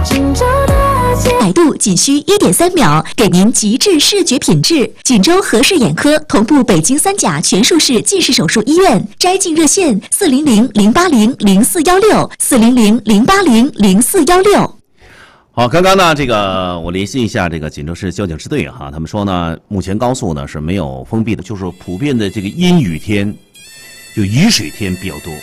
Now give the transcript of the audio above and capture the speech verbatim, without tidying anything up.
百度仅需一点三秒，给您极致视觉品质。锦州和氏眼科同步北京三甲全术式近视手术医院，摘镜热线四零零零八零零四幺六四零零零八零零四幺六。 好，刚刚呢，这个我联系一下这个锦州市交警支队哈，他们说呢，目前高速呢是没有封闭的，就是普遍的这个阴雨天，就雨水天比较多。